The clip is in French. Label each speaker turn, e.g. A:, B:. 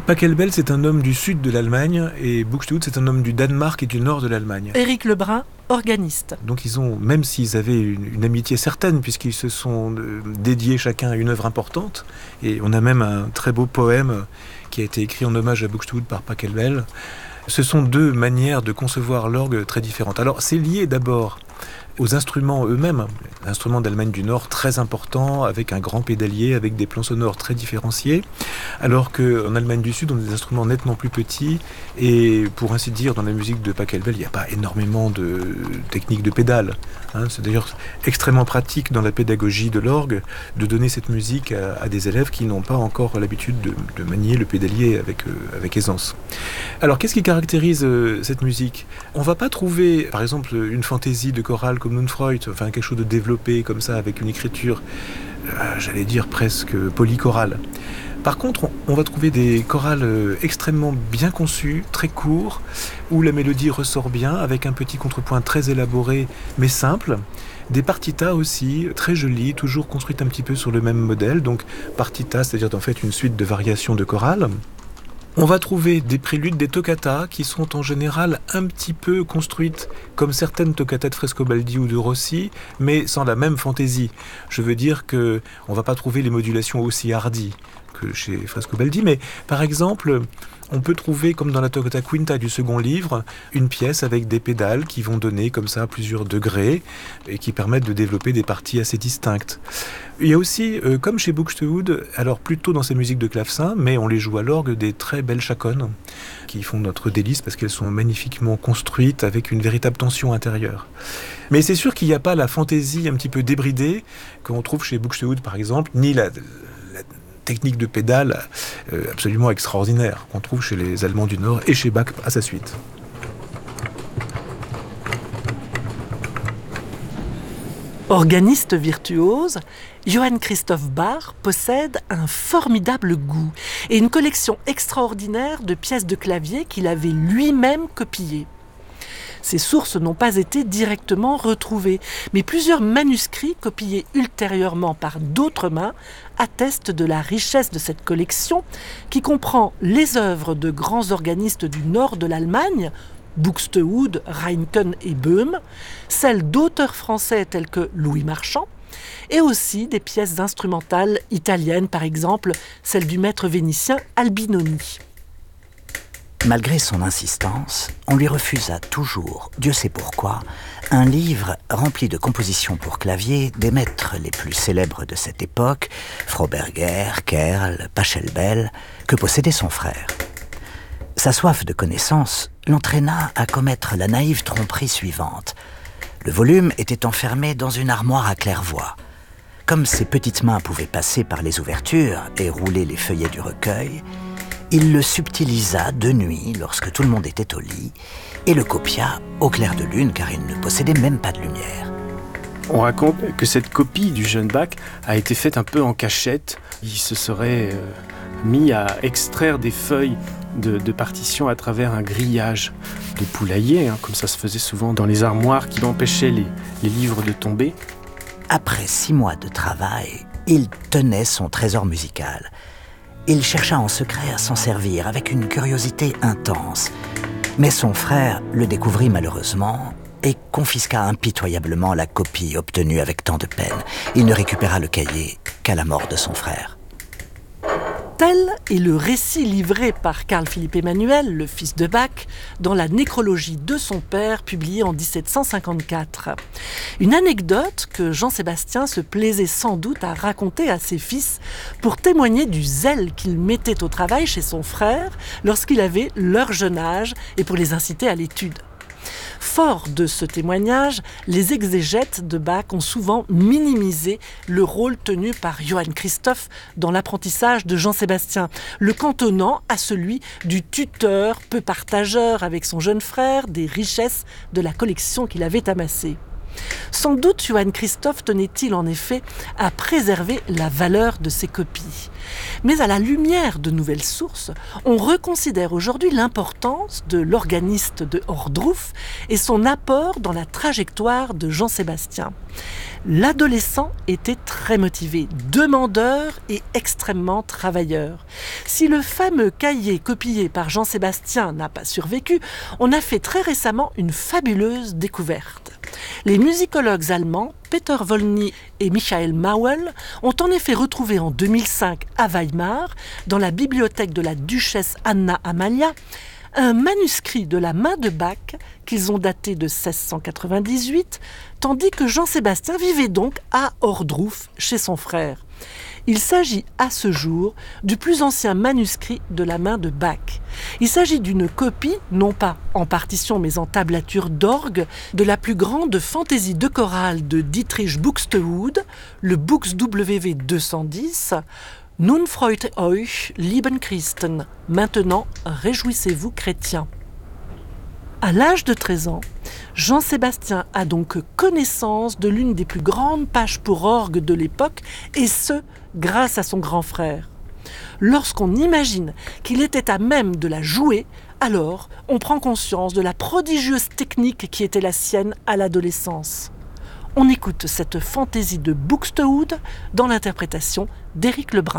A: Pachelbel, c'est un homme du sud de l'Allemagne et Buxtehude, c'est un homme du Danemark et du nord de l'Allemagne.
B: Éric Lebrun, organiste.
A: Donc ils ont, même s'ils avaient une amitié certaine, puisqu'ils se sont dédiés chacun à une œuvre importante, et on a même un très beau poème qui a été écrit en hommage à Buxtehude par Pachelbel, ce sont deux manières de concevoir l'orgue très différentes. Alors c'est lié d'abord aux instruments eux-mêmes, instruments d'Allemagne du Nord très importants, avec un grand pédalier, avec des plans sonores très différenciés, alors qu'en Allemagne du Sud, on a des instruments nettement plus petits, et pour ainsi dire, dans la musique de Pachelbel, il n'y a pas énormément de techniques de pédales. C'est d'ailleurs extrêmement pratique dans la pédagogie de l'orgue de donner cette musique à des élèves qui n'ont pas encore l'habitude de manier le pédalier avec aisance. Alors, qu'est-ce qui caractérise cette musique ? On ne va pas trouver, par exemple, une fantaisie de chorale comme Nunfreud, enfin quelque chose de développé comme ça, avec une écriture, j'allais dire presque polychorale. Par contre, on va trouver des chorales extrêmement bien conçues, très courts, où la mélodie ressort bien, avec un petit contrepoint très élaboré, mais simple. Des partitas aussi, très jolies, toujours construites un petit peu sur le même modèle. Donc partita, c'est-à-dire en fait une suite de variations de chorales. On va trouver des préludes, des toccatas qui sont en général un petit peu construites comme certaines toccatas de Frescobaldi ou de Rossi, mais sans la même fantaisie. Je veux dire que on va pas trouver les modulations aussi hardies que chez Frescobaldi, mais par exemple, on peut trouver, comme dans la toccata quinta du second livre, une pièce avec des pédales qui vont donner comme ça plusieurs degrés et qui permettent de développer des parties assez distinctes. Il y a aussi, comme chez Buxtehude, alors plutôt dans ces musiques de clavecin, mais on les joue à l'orgue, des très belles chaconnes qui font notre délice parce qu'elles sont magnifiquement construites avec une véritable tension intérieure. Mais c'est sûr qu'il n'y a pas la fantaisie un petit peu débridée qu'on trouve chez Buxtehude par exemple, ni la technique de pédale absolument extraordinaire qu'on trouve chez les Allemands du Nord et chez Bach à sa suite.
B: Organiste virtuose, Johann Christoph Bach possède un formidable goût et une collection extraordinaire de pièces de clavier qu'il avait lui-même copiées. Ces sources n'ont pas été directement retrouvées, mais plusieurs manuscrits copiés ultérieurement par d'autres mains attestent de la richesse de cette collection qui comprend les œuvres de grands organistes du nord de l'Allemagne, Buxtehude, Reinken et Böhm, celles d'auteurs français tels que Louis Marchand, et aussi des pièces instrumentales italiennes, par exemple celle du maître vénitien Albinoni.
C: Malgré son insistance, on lui refusa toujours, Dieu sait pourquoi, un livre rempli de compositions pour clavier des maîtres les plus célèbres de cette époque, Froberger, Kerl, Pachelbel, que possédait son frère. Sa soif de connaissance l'entraîna à commettre la naïve tromperie suivante. Le volume était enfermé dans une armoire à claire-voie. Comme ses petites mains pouvaient passer par les ouvertures et rouler les feuillets du recueil, il le subtilisa de nuit lorsque tout le monde était au lit et le copia au clair de lune car il ne possédait même pas de lumière.
D: On raconte que cette copie du jeune Bach a été faite un peu en cachette. Il se serait mis à extraire des feuilles de partitions à travers un grillage de poulailler, comme ça se faisait souvent dans les armoires qui empêchaient les livres de tomber.
C: Après 6 mois de travail, il tenait son trésor musical. Il chercha en secret à s'en servir avec une curiosité intense. Mais son frère le découvrit malheureusement et confisqua impitoyablement la copie obtenue avec tant de peine. Il ne récupéra le cahier qu'à la mort de son frère.
B: Tel est le récit livré par Carl Philipp Emanuel, le fils de Bach, dans la nécrologie de son père, publiée en 1754. Une anecdote que Jean-Sébastien se plaisait sans doute à raconter à ses fils pour témoigner du zèle qu'il mettait au travail chez son frère lorsqu'il avait leur jeune âge et pour les inciter à l'étude. Fort de ce témoignage, les exégètes de Bach ont souvent minimisé le rôle tenu par Johann Christoph dans l'apprentissage de Jean-Sébastien, le cantonnant à celui du tuteur peu partageur avec son jeune frère des richesses de la collection qu'il avait amassée. Sans doute Johann Christoph tenait-il en effet à préserver la valeur de ses copies. Mais à la lumière de nouvelles sources, on reconsidère aujourd'hui l'importance de l'organiste de Ohrdruf et son apport dans la trajectoire de Jean-Sébastien. L'adolescent était très motivé, demandeur et extrêmement travailleur. Si le fameux cahier copié par Jean-Sébastien n'a pas survécu, on a fait très récemment une fabuleuse découverte. Les musicologues allemands Peter Wolny et Michael Mauel ont en effet retrouvé en 2005 à Weimar, dans la bibliothèque de la duchesse Anna Amalia, un manuscrit de la main de Bach qu'ils ont daté de 1698, tandis que Jean-Sébastien vivait donc à Ohrdruf chez son frère. Il s'agit à ce jour du plus ancien manuscrit de la main de Bach. Il s'agit d'une copie, non pas en partition mais en tablature d'orgue, de la plus grande fantaisie de chorale de Dietrich Buxtehude, le Buxww 210, Nun freut euch, lieben Christen, maintenant réjouissez-vous chrétiens. À l'âge de 13 ans, Jean-Sébastien a donc connaissance de l'une des plus grandes pages pour orgue de l'époque, et ce, grâce à son grand frère. Lorsqu'on imagine qu'il était à même de la jouer, alors on prend conscience de la prodigieuse technique qui était la sienne à l'adolescence. On écoute cette fantaisie de Buxtehude dans l'interprétation d'Éric Lebrun.